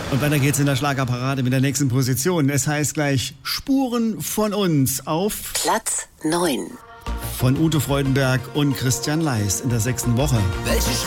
Und weiter geht's in der Schlagerparade mit der nächsten Position. Es heißt gleich Spuren von uns auf Platz 9. Von Ute Freudenberg und Christian Leis in der 6. Woche. Welche